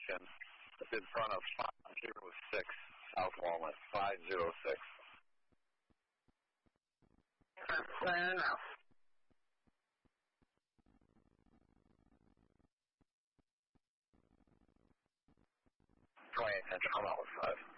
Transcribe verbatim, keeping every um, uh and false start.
intersection. It's in front of five oh six South Walnut, five oh six. Fair enough. twenty-eight Central, come out with five.